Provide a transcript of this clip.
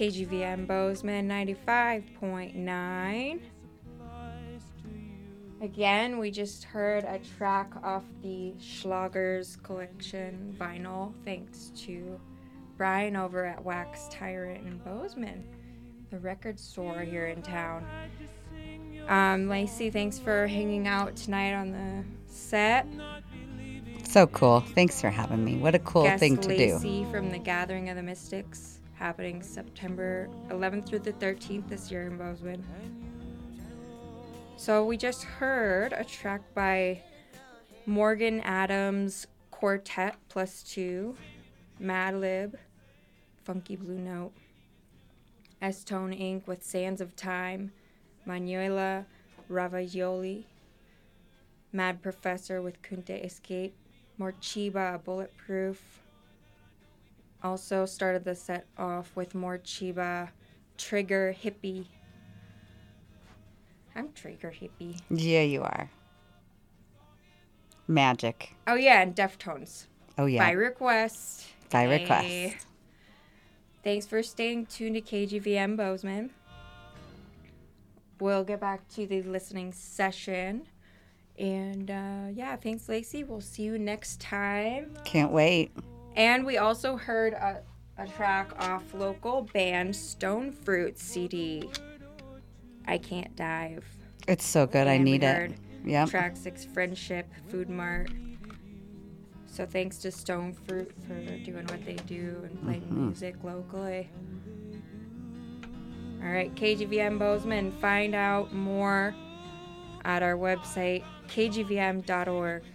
KGVM Bozeman 95.9. Again, we just heard a track off the Schlagers collection vinyl, thanks to Brian over at Wax Tyrant in Bozeman, the record store here in town. Lacey, thanks for hanging out tonight on the set. So cool. Thanks for having me. What a cool thing to do. Lacey from the Gathering of the Mystics, happening September 11th through the 13th this year in Bozeman. So we just heard a track by Morgan Adams Quartet +2, Madlib, Funky Blue Note, S-Tone Inc. with Sands of Time, Manuela Ravaioli, Mad Professor with Kunte Escape, Morchiba Bulletproof. Also started the set off with Morchiba Trigger Hippie. I'm Trigger Hippie. Yeah, you are. Magic. Oh, yeah, and Deftones. Oh, yeah. By request. By Hey. request. Thanks for staying tuned to KGVM Bozeman. We'll get back to the listening session. And, yeah, thanks, Lacey. We'll see you next time. Can't wait. And we also heard a track off local band Stone Fruit CD, I Can't Dive. It's so good. I And we need heard it. Yep. Track 6 Friendship, Food Mart. So thanks to Stone Fruit for doing what they do and playing music locally. All right, KGVM Bozeman. Find out more at our website, kgvm.org.